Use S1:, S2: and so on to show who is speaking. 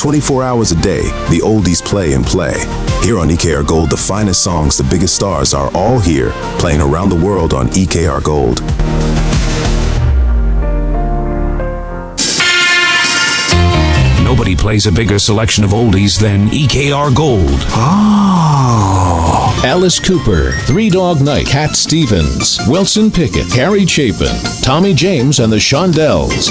S1: 24 hours a day, the oldies play and play. Here on EKR Gold, the finest songs, the biggest stars are all here, playing around the world on EKR Gold.
S2: Nobody plays a bigger selection of oldies than EKR Gold.
S3: Alice Cooper, Three Dog Night, Cat Stevens, Wilson Pickett, Carrie Chapin, Tommy James and the Shondells.